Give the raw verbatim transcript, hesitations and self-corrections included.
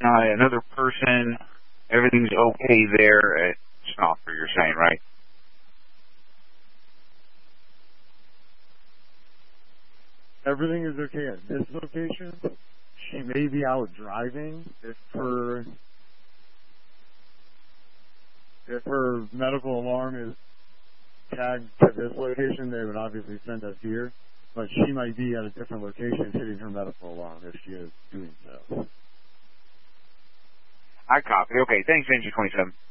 uh, another person, everything's okay there at Snoffer, you're saying, right? Everything is okay at this location. She may be out driving. If her if her medical alarm is tagged to this location, they would obviously send us here. But she might be at a different location hitting her medical alarm if she is doing so. I copy. Okay, thanks, Venture twenty-seven.